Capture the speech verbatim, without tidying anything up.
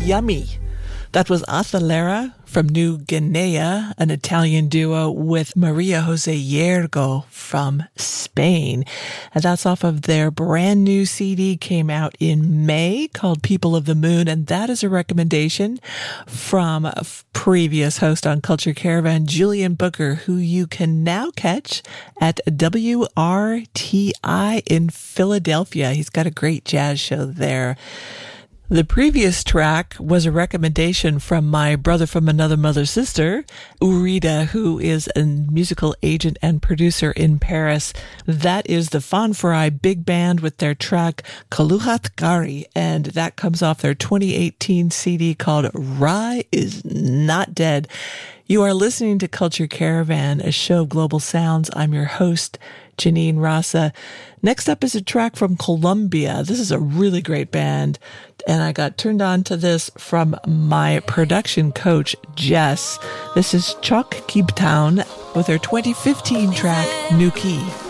Yummy. That was Acelera from New Guinea, an Italian duo with Maria Jose Yergo from Spain. And that's off of their brand new C D, came out in May, called People of the Moon. And that is a recommendation from a previous host on Culture Caravan, Julian Booker, who you can now catch at W R T I in Philadelphia. He's got a great jazz show there. The previous track was a recommendation from my brother from another mother sister, Urida, who is a musical agent and producer in Paris. That is the Fanfarai Big Band with their track Kaluhat Gari, and that comes off their twenty eighteen C D called Rai is Not Dead. You are listening to Culture Caravan, a show of global sounds. I'm your host, Janine Rasa. Next up is a track from Colombia. This is a really great band, and I got turned on to this from my production coach, Jess. This is Chalk Keep Town with their twenty fifteen track, Nuki.